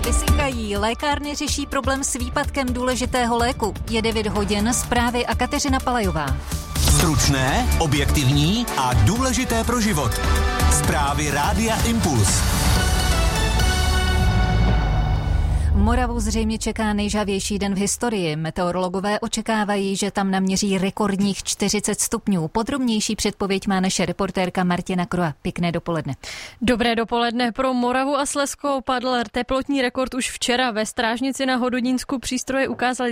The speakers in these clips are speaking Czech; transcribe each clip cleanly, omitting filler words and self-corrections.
Vysychají. Lékárny řeší problém s výpadkem důležitého léku. Je 9 hodin, zprávy a Kateřina Palajová. Stručné, objektivní a důležité pro život. Zprávy Rádia Impuls. Moravu zřejmě čeká nejžhavější den v historii. Meteorologové očekávají, že tam naměří rekordních 40 stupňů. Podrobnější předpověď má naše reportérka Martina Kroa. Pěkné dopoledne. Dobré dopoledne. Pro Moravu a Slezsko padl teplotní rekord už včera. Ve Strážnici na Hodonínsku přístroje ukázaly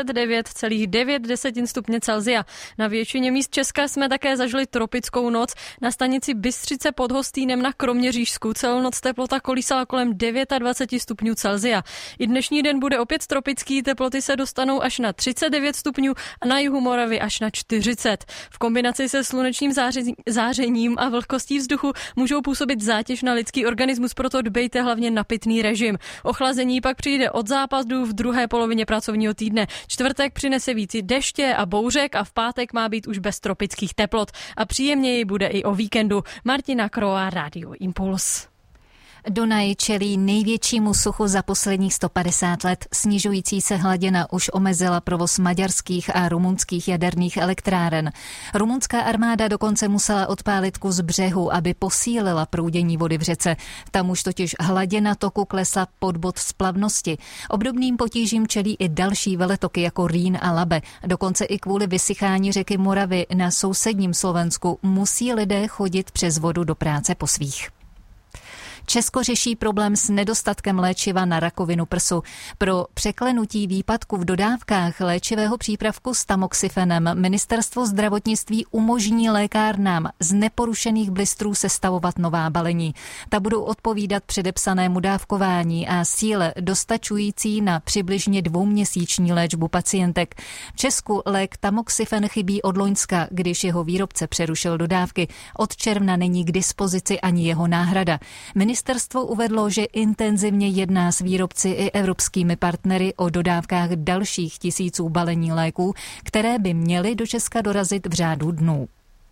39,9 stupně Celsia. Na většině míst Česka jsme také zažili tropickou noc. Na stanici Bystřice pod Hostýnem na Kroměřížsku celou noc teplota kolísala kolem 29 stupňů Celsia. I dnešní den bude opět tropický, teploty se dostanou až na 39 stupňů a na jihu Moravy až na 40. V kombinaci se slunečním zářením a vlhkostí vzduchu můžou působit zátěž na lidský organismus, proto dbejte hlavně na pitný režim. Ochlazení pak přijde od západu v druhé polovině pracovního týdne. Čtvrtek přinese víc deště a bouřek a v pátek má být už bez tropických teplot. A příjemněji bude i o víkendu. Martina Kroa, Radio Impuls. Dunaj čelí největšímu suchu za posledních 150 let. Snižující se hladina už omezila provoz maďarských a rumunských jaderných elektráren. Rumunská armáda dokonce musela odpálit kus břehu, aby posílila proudění vody v řece. Tam už totiž hladina toku klesla pod bod splavnosti. Obdobným potížím čelí i další veletoky jako Rýn a Labe. Dokonce i kvůli vysychání řeky Moravy na sousedním Slovensku musí lidé chodit přes vodu do práce po svých. Česko řeší problém s nedostatkem léčiva na rakovinu prsu. Pro překlenutí výpadku v dodávkách léčivého přípravku s tamoxifenem Ministerstvo zdravotnictví umožní lékárnám z neporušených blistrů sestavovat nová balení. Ta budou odpovídat předepsanému dávkování a síle dostačující na přibližně 2měsíční léčbu pacientek. V Česku lék tamoxifen chybí od loňska, když jeho výrobce přerušil dodávky. Od června není k dispozici ani jeho náhrada. Ministerstvo uvedlo, že intenzivně jedná s výrobci i evropskými partnery o dodávkách dalších tisíců balení léků, které by měly do Česka dorazit v řádu dnů.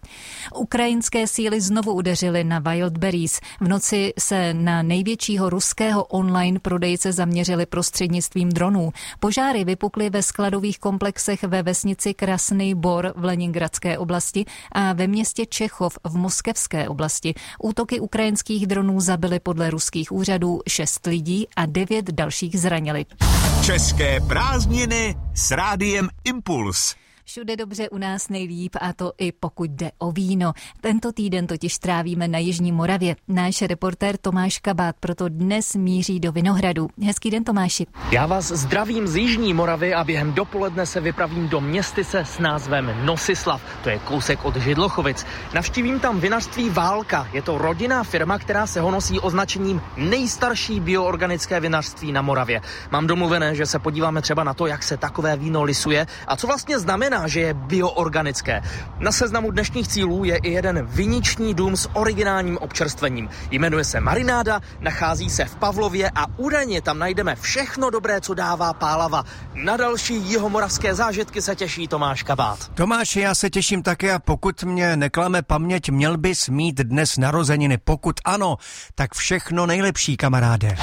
Ukrajinské síly znovu udeřily na Wildberries. V noci se na největšího ruského online prodejce zaměřili prostřednictvím dronů. Požáry vypukly ve skladových komplexech ve vesnici Krasný Bor v Leningradské oblasti a ve městě Čechov v Moskevské oblasti. Útoky ukrajinských dronů zabily podle ruských úřadů 6 lidí a 9 dalších zranili. České prázdniny s Rádiem Impuls. Všude dobře, u nás nejlíp, a to i pokud jde o víno. Tento týden totiž trávíme na Jižní Moravě. Náš reportér Tomáš Kabát proto dnes míří do Vinohradu. Hezký den, Tomáši. Já vás zdravím z Jižní Moravy a během dopoledne se vypravím do městyse s názvem Nosislav. To je kousek od Židlochovic. Navštívím tam vinařství Válka. Je to rodinná firma, která se honosí označením nejstarší bioorganické vinařství na Moravě. Mám domluvené, že se podíváme třeba na to, jak se takové víno lisuje a co vlastně znamená, že je bioorganické. Na seznamu dnešních cílů je i jeden viniční dům s originálním občerstvením. Jmenuje se Marináda, nachází se v Pavlově a údajně tam najdeme všechno dobré, co dává Pálava. Na další jihomoravské zážitky se těší Tomáš Kabát. Tomáši, já se těším také a pokud mě neklame paměť, měl bys mít dnes narozeniny. Pokud ano, tak všechno nejlepší, kamaráde.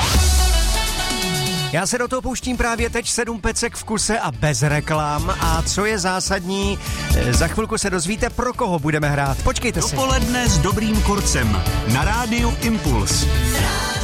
Já se do toho pouštím právě teď 7 pecek v kuse a bez reklam. A co je zásadní, za chvilku se dozvíte, pro koho budeme hrát. Počkejte si. Dopoledne s dobrým kurcem na Rádiu Impuls.